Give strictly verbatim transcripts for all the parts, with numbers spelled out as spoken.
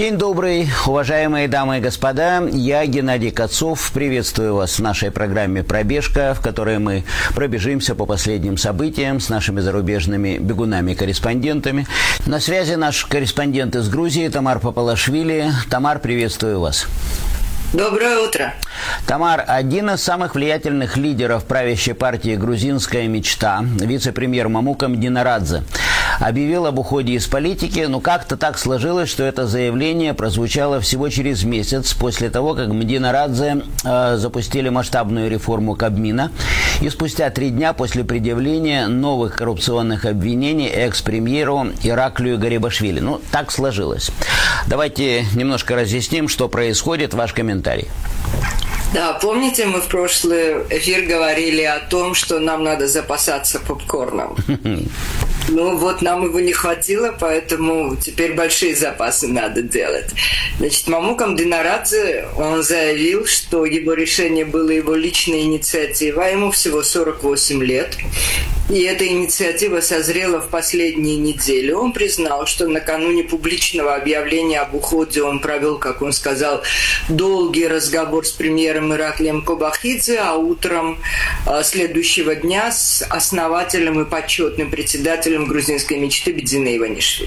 День добрый, уважаемые дамы и господа. Я, Геннадий Кацов, приветствую вас в нашей программе «Пробежка», в которой мы пробежимся по последним событиям с нашими зарубежными бегунами-корреспондентами. На связи наш корреспондент из Грузии Тамар Папалашвили. Тамар, приветствую вас. Доброе утро. Тамар, один из самых влиятельных лидеров правящей партии «Грузинская мечта», вице-премьер Мамукам Динарадзе, объявил об уходе из политики, но как-то так сложилось, что это заявление прозвучало всего через месяц после того, как Динарадзе э, запустили масштабную реформу Кабмина, и спустя три дня после предъявления новых коррупционных обвинений экс-премьеру Ираклию Гарибашвили. Ну, так сложилось. Давайте немножко разъясним, что происходит. Ваш комментарий. Да, помните, мы в прошлый эфир говорили о том, что нам надо запасаться попкорном. Ну вот нам его не хватило, поэтому теперь большие запасы надо делать. Значит, Мамукам Динарадзе, он заявил, что его решение было его личной инициативой, а ему всего сорок восемь лет. И эта инициатива созрела в последние недели. Он признал, что накануне публичного объявления об уходе он провел, как он сказал, долгий разговор с премьером Ираклием Кобахидзе, а утром следующего дня с основателем и почетным председателем грузинской мечты Бедзине Иванишвили.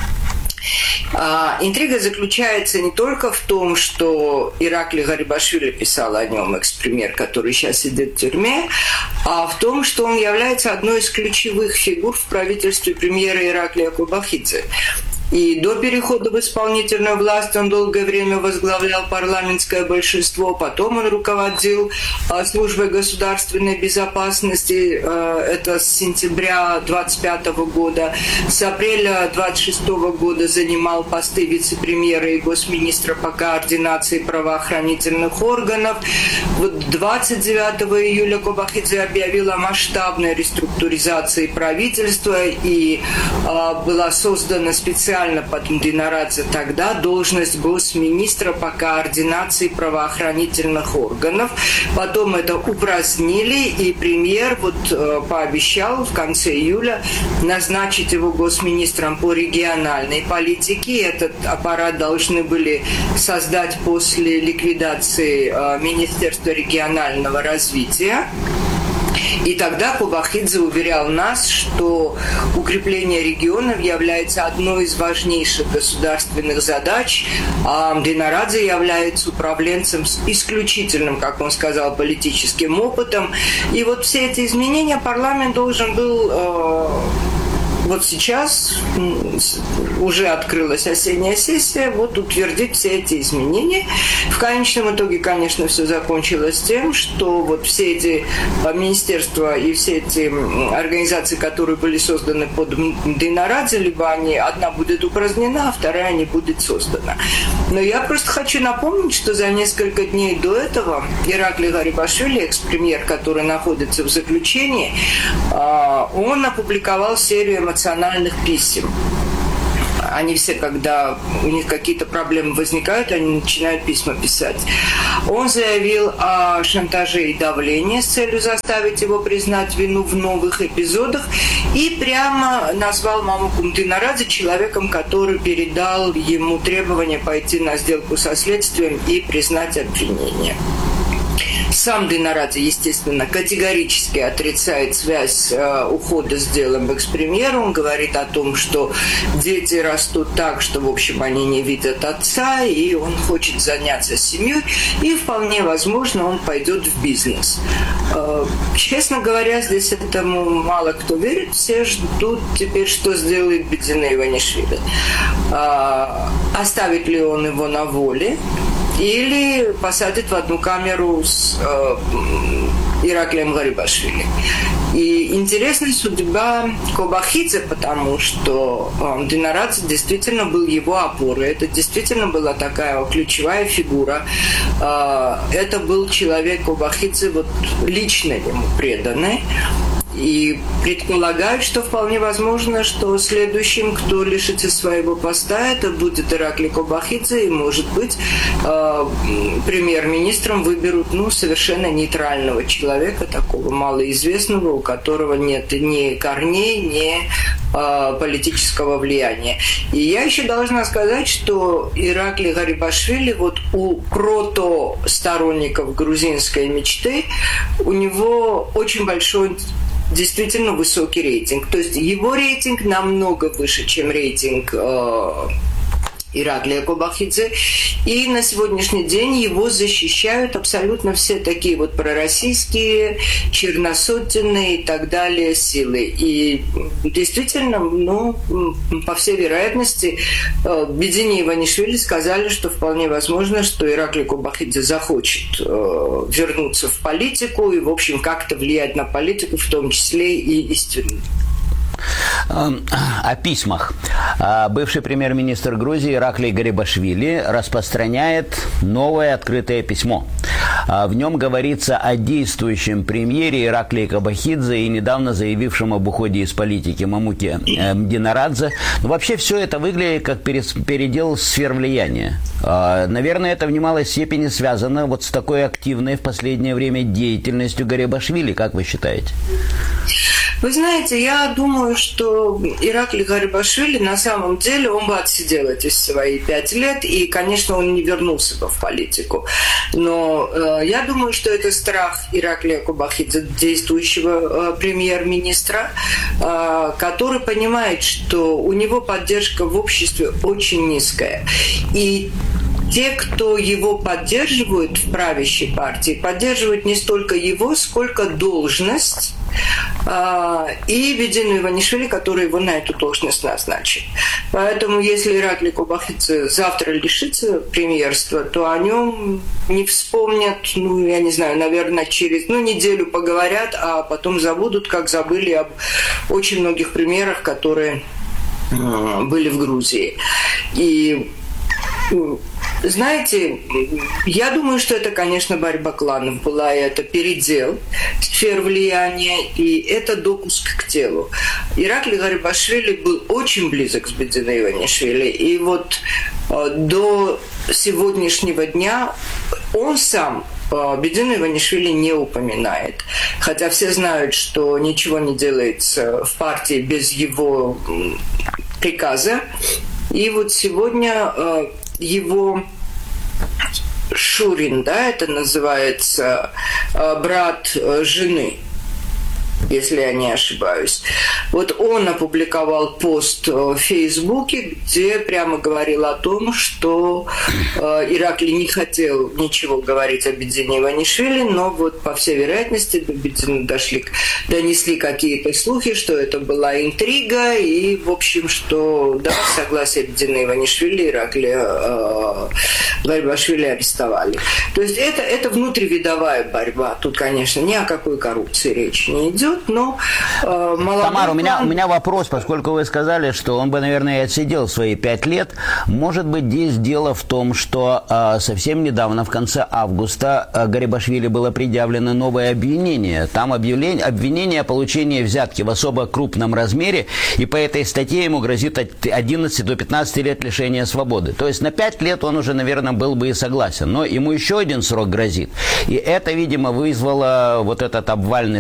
А, интрига заключается не только в том, что Иракли Гарибашвили писал о нем, экс-премьер, который сейчас сидит в тюрьме, а в том, что он является одной из ключевых фигур в правительстве премьера Ираклия Кобахидзе. И до перехода в исполнительную власть он долгое время возглавлял парламентское большинство, потом он руководил а, службой государственной безопасности, а, это с сентября двадцать пятого года, с апреля двадцать шестого года занимал посты вице-премьера и госминистра по координации правоохранительных органов. Вот двадцать девятого июля Кобахидзе объявил о масштабной реструктуризации правительства, и а, была создана специальная под Динарадзе тогда должность госминистра по координации правоохранительных органов. Потом это упразднили, и премьер вот э, пообещал в конце июля назначить его госминистром по региональной политике. Этот аппарат должны были создать после ликвидации э, Министерства регионального развития. И тогда Кобахидзе уверял нас, что укрепление регионов является одной из важнейших государственных задач, а Динарадзе является управленцем с исключительным, как он сказал, политическим опытом. И вот все эти изменения парламент должен был... Э- Вот сейчас уже открылась осенняя сессия, вот утвердить все эти изменения. В конечном итоге, конечно, все закончилось тем, что вот все эти министерства и все эти организации, которые были созданы под Динарадзе, либо они, одна будет упразднена, а вторая не будет создана. Но я просто хочу напомнить, что за несколько дней до этого Иракли Гарибашвили, экс-премьер, который находится в заключении, он опубликовал серию эмоциональных писем. Они все, когда у них какие-то проблемы возникают, они начинают письма писать. Он заявил о шантаже и давлении с целью заставить его признать вину в новых эпизодах и прямо назвал Мамукам Динарадзе человеком, который передал ему требование пойти на сделку со следствием и признать обвинение. Сам Динарадзе, естественно, категорически отрицает связь э, ухода с делом экс-премьера. Он говорит о том, что дети растут так, что, в общем, они не видят отца, и он хочет заняться семьей, и вполне возможно, он пойдет в бизнес. Э, честно говоря, здесь этому мало кто верит. Все ждут теперь, что сделает Бедзине Иванишвили. Э, оставит ли он его на воле, или посадит в одну камеру с э, Ираклием Гарибашвили. И интересная судьба Кобахидзе, потому что э, Динарадзе действительно был его опорой. Это действительно была такая ключевая фигура. Э, это был человек Кобахидзе, вот, лично ему преданный. и предполагают, что вполне возможно, что следующим, кто лишится своего поста, это будет Иракли Кобахидзе, и, может быть, э, премьер-министром выберут ну, совершенно нейтрального человека, такого малоизвестного, у которого нет ни корней, ни э, политического влияния. И я еще должна сказать, что Иракли Гарибашвили вот у протосторонников грузинской мечты у него очень большой, действительно высокий рейтинг. То есть его рейтинг намного выше, чем рейтинг э, Ираклия Кобахидзе. И на сегодняшний день его защищают абсолютно все такие вот пророссийские, черносотенные и так далее силы. И действительно, ну, по всей вероятности, Бедини Иванишвили сказали, что вполне возможно, что Ираклий Кобахидзе захочет э, вернуться в политику и, в общем, как-то влиять на политику, в том числе и из тюрьмы. О письмах. Бывший премьер-министр Грузии Ираклий Гарибашвили распространяет новое открытое письмо. В нем говорится о действующем премьере Ираклии Кобахидзе и недавно заявившем об уходе из политики Мамуке Динарадзе. Но вообще все это выглядит как передел сфер влияния. Наверное, это в немалой степени связано вот с такой активной в последнее время деятельностью Гарибашвили. Как вы считаете? Вы знаете, я думаю, что Ираклий Гарибашвили на самом деле, он бы отсидел эти свои пять лет, и, конечно, он не вернулся бы в политику. Но э, я думаю, что это страх Ираклия Кобахидзе, действующего э, премьер-министра, э, который понимает, что у него поддержка в обществе очень низкая. И те, кто его поддерживают в правящей партии, поддерживают не столько его, сколько должность а, и Бедину Иванишвили, который его на эту должность назначил. Поэтому, если Ираклий Кобахидзе завтра лишится премьерства, то о нем не вспомнят, ну, я не знаю, наверное, через ну, неделю поговорят, а потом забудут, как забыли об очень многих премьерах, которые э, были в Грузии. И знаете, я думаю, что это, конечно, борьба кланов была, и это передел сфер влияния, и это допуск к телу. Ираклий Гарибашвили был очень близок с Бединой Иванишвили, и вот э, до сегодняшнего дня он сам Бедину Иванишвили не упоминает. Хотя все знают, что ничего не делается в партии без его приказа. И вот сегодня э, его Шурин, да, это называется, э, брат э, жены, если я не ошибаюсь. Вот он опубликовал пост в Фейсбуке, где прямо говорил о том, что э, Ираклий не хотел ничего говорить о Бедине Иванишвили, но вот по всей вероятности до Бедины дошли, донесли какие-то слухи, что это была интрига, и, в общем, что, да, согласие Бедины Иванишвили Ираклия э, Гарибашвили арестовали. То есть это, это внутривидовая борьба. Тут, конечно, ни о какой коррупции речи не идет. Но, э, Тамара, у меня, у меня вопрос, поскольку вы сказали, что он бы, наверное, и отсидел свои пять лет. Может быть, здесь дело в том, что э, совсем недавно, в конце августа, э, Гарибашвили было предъявлено новое обвинение. Там объявление, обвинение о получении взятки в особо крупном размере, и по этой статье ему грозит от одиннадцати до пятнадцати лет лишения свободы. То есть на пять лет он уже, наверное, был бы и согласен. Но ему еще один срок грозит. И это, видимо, вызвало вот этот обвальный